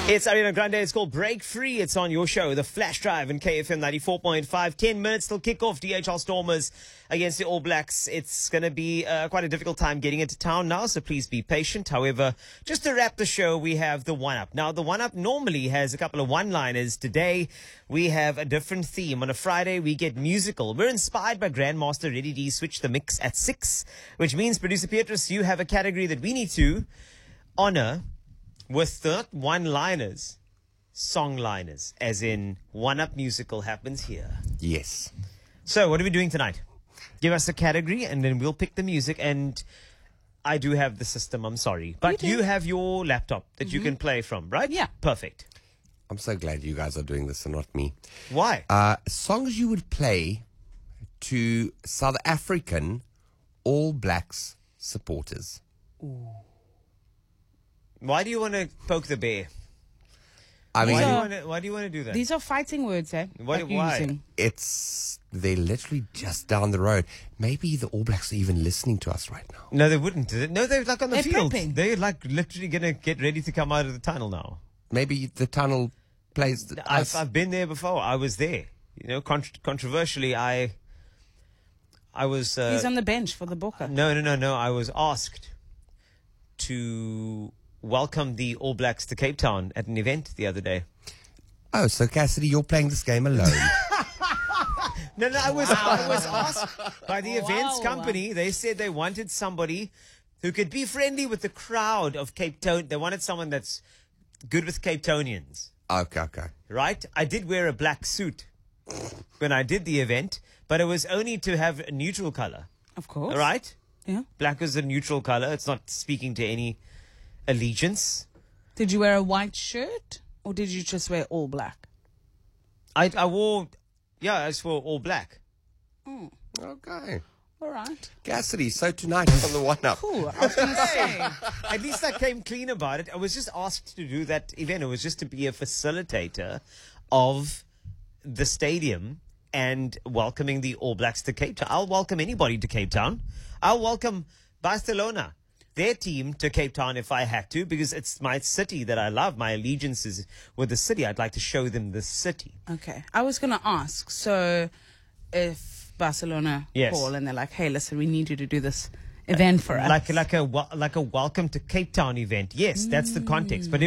It's Ariana Grande. It's called Break Free. It's on your show, The Flash Drive in KFM 94.5. 10 minutes till kick-off. DHL Stormers against the All Blacks. It's going to be quite a difficult time getting into town now, so please be patient. However, just to wrap the show, we have the one-up. Now, the one-up normally has a couple of one-liners. Today, we have a different theme. On a Friday, we get musical. We're inspired by Grandmaster Reddy D. Switch the Mix at 6, which means, Producer Petrus, you have a category that we need to honor with the one-liners, song-liners, as in one-up musical happens here. Yes. So, what are we doing tonight? Give us a category, and then we'll pick the music. And I do have the system, I'm sorry. But you have your laptop that you can play from, right? Yeah. Perfect. I'm so glad you guys are doing this and not me. Why? Songs you would play to South African All Blacks supporters. Ooh. Why do you want to poke the bear? I mean, Why do you want to do that? These are fighting words, eh? Why? they're literally just down the road. Maybe the All Blacks are even listening to us right now. No, they wouldn't. No, they're like on the They're field. prepping. They're like literally going to get ready to come out of the tunnel now. Maybe the tunnel plays us. I've been there before. I was there. You know, controversially, I was... He's on the bench for the Bokke. No. I was asked to welcome the All Blacks to Cape Town at an event the other day. Oh, so Cassidy, you're playing this game alone. No, I was asked by the events company. They said they wanted somebody who could be friendly with the crowd of Cape Town. They wanted someone that's good with Cape Townians. Okay. Right? I did wear a black suit when I did the event, but it was only to have a neutral color. Of course. Right? Yeah. Black is a neutral color. It's not speaking to any allegiance. Did you wear a white shirt or did you just wear all black? I wore all black. Okay. All right. Cassidy, so tonight on the one-up. Cool. I was going to say. At least I came clean about it. I was just asked to do that event. It was just to be a facilitator of the stadium and welcoming the All Blacks to Cape Town. I'll welcome anybody to Cape Town. I'll welcome Barcelona, their team, to Cape Town if I had to, because it's my city that I love. My allegiance is with the city. I'd like to show them the city. Okay. I was going to ask, so if Barcelona call and they're like, hey, listen, we need you to do this event for us. Like a welcome to Cape Town event. Yes, that's the context. But